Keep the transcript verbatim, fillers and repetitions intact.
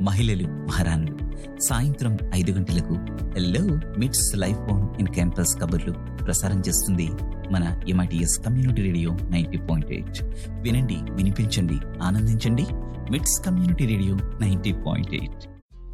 మహిళలు మహారాణులు. సాయంత్రం ఐదు గంటలకు హలో మిట్స్ లైఫ్ ఆన్ ఇన్ క్యాంపస్ కబుర్లు ప్రసారం చేస్తుంది మన MITS community radio ninety point eight. వినండి, వినిపించండి, ఆనందించండి. మిట్స్ community radio ninety point eight.